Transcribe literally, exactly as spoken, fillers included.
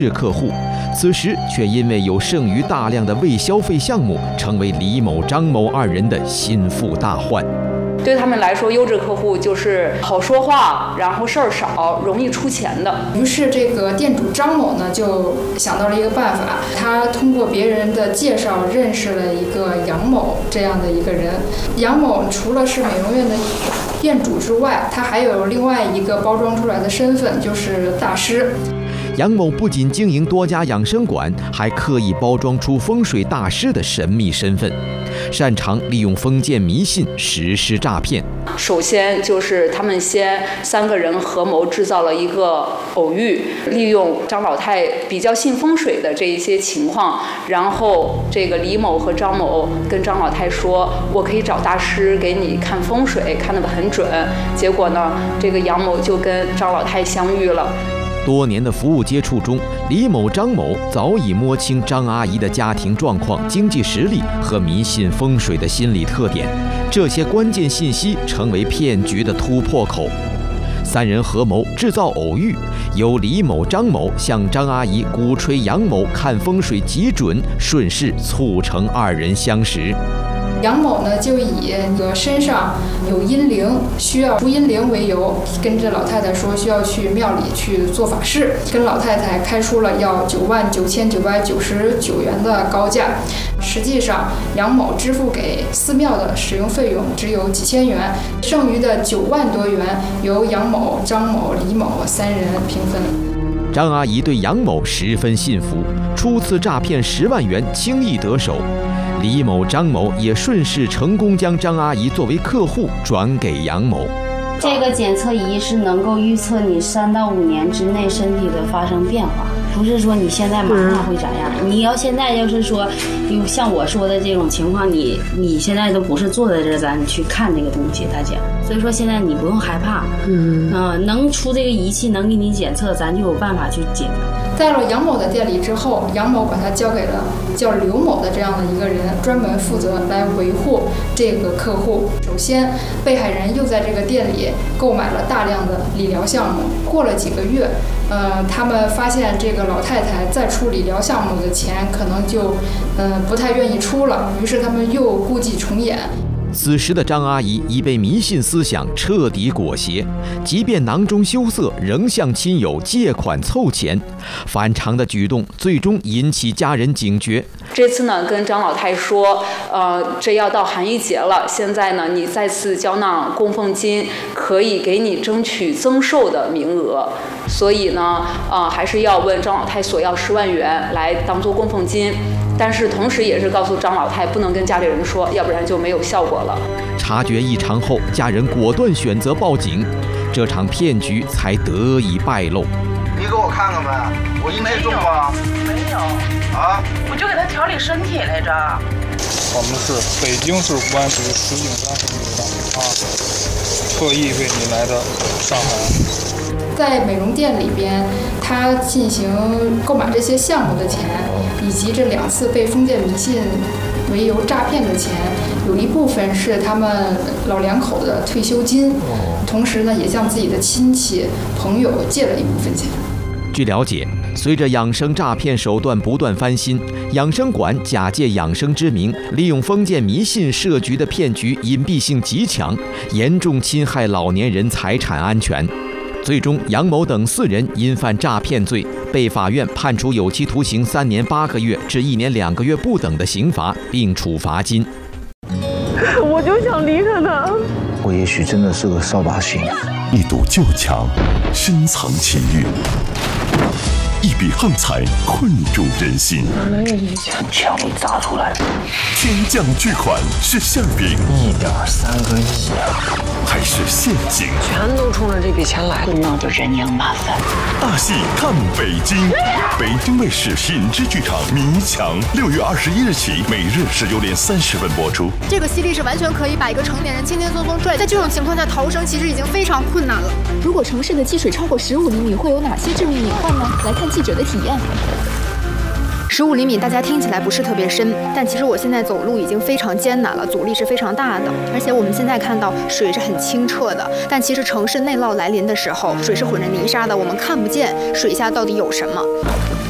客户，此时却因为有剩余大量的未消费项目，成为李某、张某二人的心腹大患。 对他们来说，优质客户就是好说话，然后事儿少，容易出钱的。 于是，这个店主张某呢，就想到了一个办法，他通过别人的介绍认识了一个杨某这样的一个人。杨某除了是美容院的店主之外，他还有另外一个包装出来的身份，就是大师。 杨某不仅经营多家养生馆，还刻意包装出风水大师的神秘身份，擅长利用封建迷信实施诈骗。 首先就是他们先三个人合谋制造了一个偶遇，利用张老太比较信风水的这一些情况，然后这个李某和张某跟张老太说，我可以找大师给你看风水，看得很准。结果呢，这个杨某就跟张老太相遇了。 多年的服务接触中，李某、张某早已摸清张阿姨的家庭状况、经济实力和迷信风水的心理特点，这些关键信息成为骗局的突破口。三人合谋制造偶遇，由李某、张某向张阿姨鼓吹杨某看风水极准，顺势促成二人相识。 杨某呢，就以个身上有阴灵，需要除阴灵为由，跟这老太太说需要去庙里去做法事，跟老太太开出了要九万九千九百九十九元的高价。实际上，杨某支付给寺庙的使用费用只有几千元，剩余的九万多元由杨某、张某、李某三人平分。 张阿姨对杨某十分信服，初次诈骗十万元轻易得手。李某、张某也顺势成功将张阿姨作为客户转给杨某。 这个检测仪是能够预测你三到五年之内身体的发生变化，不是说你现在马上会咋样。你要现在要是说，有像我说的这种情况，你你现在都不是坐在这儿咱去看这个东西，大姐。所以说现在你不用害怕，嗯，呃，能出这个仪器能给你检测，咱就有办法去解决。 到了杨某的店里之后，杨某把他交给了叫刘某的这样的一个人，专门负责来维护这个客户。首先，被害人又在这个店里购买了大量的理疗项目。过了几个月，呃，他们发现这个老太太再出理疗项目的钱可能就，呃，不太愿意出了，于是他们又故伎重演。 此时的张阿姨已被迷信思想彻底裹挟，即便囊中羞涩，仍向亲友借款凑钱。反常的举动最终引起家人警觉。 这次呢，跟张老太说，呃，这要到寒衣节了，现在呢，你再次交纳供奉金，可以给你争取增寿的名额。所以呢，呃，还是要问张老太索要十万元来当做供奉金。但是同时也是告诉张老太不能跟家里人说，要不然就没有效果了。 察觉异常后，家人果断选择报警，这场骗局才得以败露。 你给我看看呗，我阴气重吗？ 没有啊， 我就给他调理身体来着。 我们是北京市公安局石景山分局的啊，特意为你来的上海。 在美容店里边，他进行购买这些项目的钱，以及这两次被封建迷信为由诈骗的钱，有一部分是他们老两口的退休金，同时呢，也向自己的亲戚朋友借了一部分钱。 据了解，随着养生诈骗手段不断翻新，养生馆假借养生之名，利用封建迷信设局的骗局隐蔽性极强，严重侵害老年人财产安全。最终，杨某等四人因犯诈骗罪，被法院判处有期徒刑三年八个月至一年两个月不等的刑罚，并处罚金。 我就想离开他。 我也许真的是个扫把星。 一堵旧墙，深藏情欲；一笔横财，困住人心。 墙里砸出来的。 天降巨款是馅饼， 一点三个亿啊！ 还是陷阱？ 全都冲着这笔钱来， 弄得人仰马翻。 大戏看北京，北京卫视品质剧场《迷墙》，六月二十一日起，每日十九点三十分播出。 这个吸力是完全可以把一个成年人轻轻松松拽，在这种情况下逃生其实已经非常困难了。 如果城市的积水超过十五厘米，会有哪些致命隐患呢？来看记者的体验。 十五厘米，大家听起来不是特别深，但其实我现在走路已经非常艰难了，阻力是非常大的。而且我们现在看到水是很清澈的，但其实城市内涝来临的时候，水是混着泥沙的，我们看不见水下到底有什么。